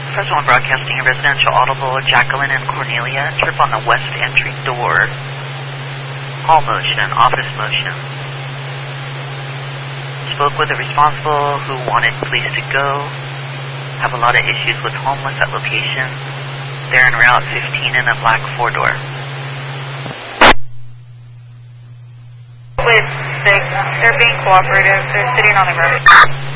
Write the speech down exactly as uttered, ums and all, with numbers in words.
First one broadcasting a residential audible, Jacqueline and Cornelia, trip on the west entry door. Hall motion, office motion. Spoke with a responsible who wanted police to go. Have a lot of issues with homeless at location. They're in Route fifteen in a black four-door. Wait, they, they're being cooperative. They're sitting on the ground.